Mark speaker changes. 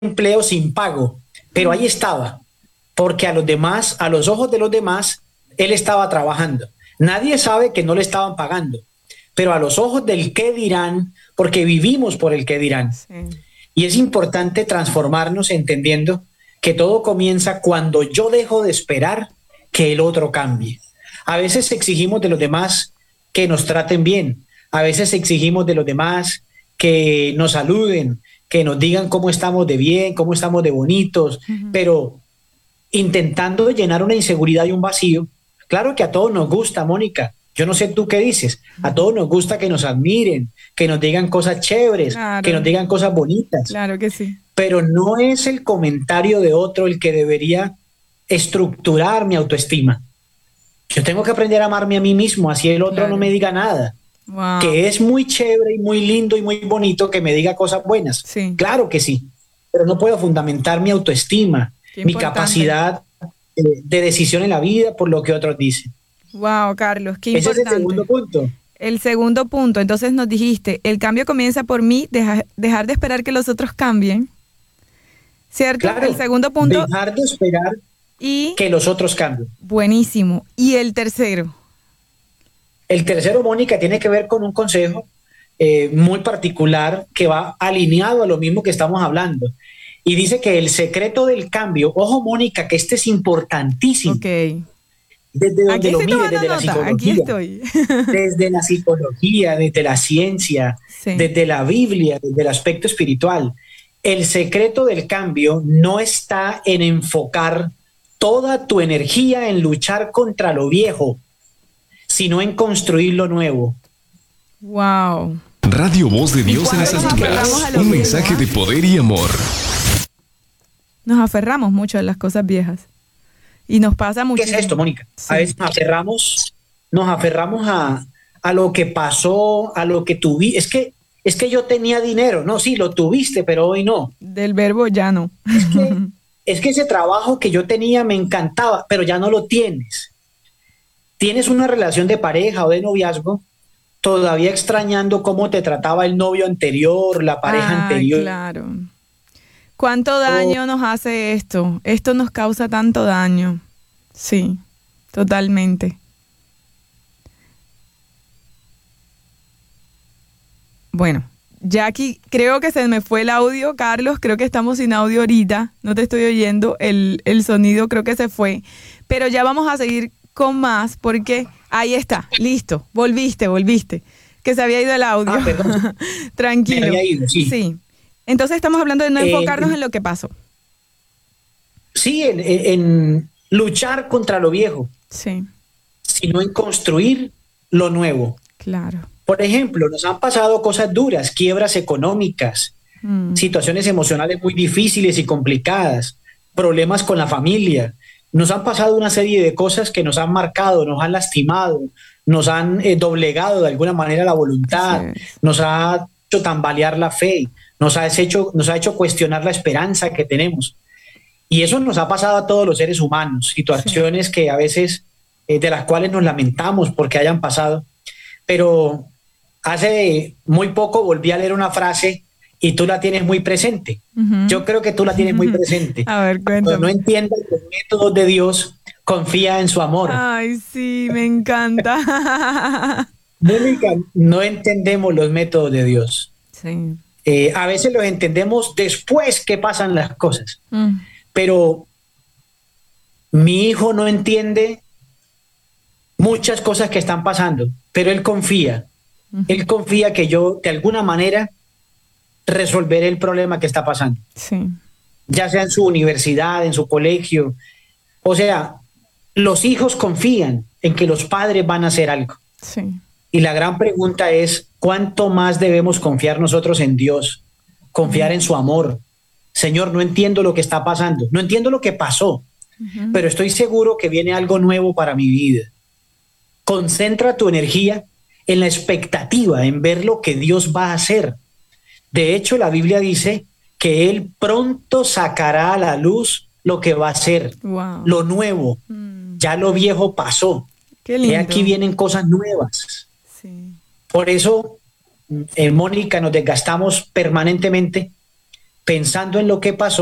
Speaker 1: empleo sin pago, pero ahí estaba, porque a los demás, a los ojos de los demás, él estaba trabajando. Nadie sabe que no le estaban pagando, pero a los ojos del qué dirán, porque vivimos por el qué dirán.
Speaker 2: Sí.
Speaker 1: Y es importante transformarnos entendiendo que todo comienza cuando yo dejo de esperar que el otro cambie. A veces exigimos de los demás que nos traten bien, a veces exigimos de los demás que nos saluden, que nos digan cómo estamos de bien, cómo estamos de bonitos, pero intentando llenar una inseguridad y un vacío. Claro que a todos nos gusta, Mónica. Yo no sé tú qué dices. A todos nos gusta que nos admiren, que nos digan cosas chéveres, que nos
Speaker 2: Claro,
Speaker 1: digan cosas bonitas,
Speaker 2: claro que sí.
Speaker 1: pero no es el comentario de otro el que debería estructurar mi autoestima. Yo tengo que aprender a amarme a mí mismo, así el otro no me
Speaker 2: Claro.
Speaker 1: diga nada.
Speaker 2: Wow.
Speaker 1: Que es muy chévere y muy lindo y muy bonito que me diga cosas buenas.
Speaker 2: Sí,
Speaker 1: Claro que sí, pero no puedo fundamentar mi autoestima,
Speaker 2: qué
Speaker 1: mi
Speaker 2: importante.
Speaker 1: capacidad de decisión en la vida por lo que otros dicen.
Speaker 2: Wow, Carlos, qué
Speaker 1: Ese es el segundo
Speaker 2: importante.
Speaker 1: punto.
Speaker 2: El segundo punto, entonces nos dijiste, el cambio comienza por mí, dejar de esperar que los otros cambien, ¿cierto? El
Speaker 1: Claro,
Speaker 2: segundo punto
Speaker 1: dejar de esperar
Speaker 2: y
Speaker 1: que los otros cambien.
Speaker 2: buenísimo. Y el tercero,
Speaker 1: El tercero, Mónica, tiene que ver con un consejo muy particular que va alineado a lo mismo que estamos hablando. Y dice que el secreto del cambio, ojo Mónica, que este es importantísimo,
Speaker 2: ok.
Speaker 1: desde
Speaker 2: Aquí
Speaker 1: donde lo
Speaker 2: estoy
Speaker 1: mire,
Speaker 2: tomando
Speaker 1: desde la
Speaker 2: nota, aquí
Speaker 1: psicología,
Speaker 2: estoy.
Speaker 1: desde la ciencia,
Speaker 2: Sí,
Speaker 1: desde la Biblia, desde el aspecto espiritual. El secreto del cambio no está en enfocar toda tu energía en luchar contra lo viejo, sino en construir lo nuevo.
Speaker 2: wow.
Speaker 3: Radio Voz de
Speaker 2: ¿Y
Speaker 3: Dios en las
Speaker 2: cuándo nos aferramos
Speaker 3: alturas.
Speaker 2: a lo
Speaker 3: Un
Speaker 2: viejo?
Speaker 3: mensaje de poder y amor.
Speaker 2: Nos aferramos mucho a las cosas viejas. Y nos pasa
Speaker 1: ¿Qué es esto,
Speaker 2: muchísimo.
Speaker 1: Mónica? A
Speaker 2: Sí.
Speaker 1: veces nos aferramos a lo que pasó, a lo que tuviste. Es que yo tenía dinero. No, sí, lo tuviste, pero hoy no.
Speaker 2: Del verbo ya no.
Speaker 1: Es que, es que ese trabajo que yo tenía me encantaba, pero ya no lo tienes. Tienes una relación de pareja o de noviazgo todavía extrañando cómo te trataba el novio anterior, la pareja
Speaker 2: Ay,
Speaker 1: anterior.
Speaker 2: claro. ¿Cuánto daño nos hace esto? Esto nos causa tanto daño. Sí, totalmente. Bueno, ya aquí creo que se me fue el audio, Carlos. Creo que estamos sin audio ahorita. No te estoy oyendo. El sonido creo que se fue. Pero ya vamos a seguir con más porque ahí está. Listo. Volviste. Que se había ido el audio.
Speaker 1: Ah, perdón, me
Speaker 2: Tranquilo.
Speaker 1: había ido, sí.
Speaker 2: Sí. Entonces estamos hablando de no
Speaker 1: Eh,
Speaker 2: enfocarnos en lo que pasó.
Speaker 1: sí, en luchar contra lo viejo,
Speaker 2: Sí,
Speaker 1: sino en construir lo nuevo.
Speaker 2: claro.
Speaker 1: Por ejemplo, nos han pasado cosas duras, quiebras económicas,
Speaker 2: Mm,
Speaker 1: situaciones emocionales muy difíciles y complicadas, problemas con la familia. Nos han pasado una serie de cosas que nos han marcado, nos han lastimado, nos han doblegado de alguna manera la
Speaker 2: así
Speaker 1: voluntad,
Speaker 2: es.
Speaker 1: nos ha hecho tambalear la fe, nos ha hecho cuestionar la esperanza que tenemos. Y eso nos ha pasado a todos los seres humanos,
Speaker 2: Sí.
Speaker 1: situaciones que a veces de las cuales nos lamentamos porque hayan pasado. Pero hace muy poco volví a leer una frase y tú la tienes muy presente.
Speaker 2: Ujú.
Speaker 1: Yo creo que tú la tienes muy presente.
Speaker 2: A ver,
Speaker 1: Cuando no
Speaker 2: cuéntame.
Speaker 1: entiendas los métodos de Dios, confía en su amor.
Speaker 2: Ay, sí, me encanta.
Speaker 1: Mónica, no entendemos los métodos de Dios.
Speaker 2: Sí.
Speaker 1: A veces los entendemos después que pasan las cosas,
Speaker 2: Mm,
Speaker 1: pero mi hijo no entiende muchas cosas que están pasando, pero él
Speaker 2: ujú.
Speaker 1: confía que yo de alguna manera resolveré el problema que está pasando,
Speaker 2: Sí,
Speaker 1: ya sea en su universidad, en su colegio. O sea, los hijos confían en que los padres van a hacer algo.
Speaker 2: sí.
Speaker 1: Y la gran pregunta es, ¿cuánto más debemos confiar nosotros en Dios? Confiar
Speaker 2: Mm,
Speaker 1: en su amor. Señor, no entiendo lo que está pasando, no entiendo lo que pasó,
Speaker 2: ujú.
Speaker 1: pero estoy seguro que viene algo nuevo para mi vida. Concentra tu energía en la expectativa, en ver lo que Dios va a hacer. De hecho, la Biblia dice que Él pronto sacará a la luz lo que va a ser,
Speaker 2: Wow.
Speaker 1: lo nuevo.
Speaker 2: Mm,
Speaker 1: Ya lo viejo pasó.
Speaker 2: qué
Speaker 1: He aquí
Speaker 2: lindo.
Speaker 1: vienen cosas nuevas.
Speaker 2: Sí.
Speaker 1: Por eso, Mónica, nos desgastamos permanentemente, pensando en lo que pasó